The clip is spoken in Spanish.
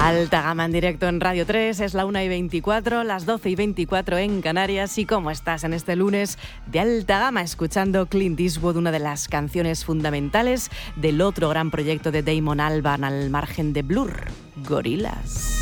Alta Gama en directo en Radio 3, es la 1:24, las 12:24 en Canarias. ¿Y cómo estás en este lunes de Alta Gama? Escuchando Clint Eastwood, una de las canciones fundamentales del otro gran proyecto de Damon Albarn al margen de Blur, Gorillaz.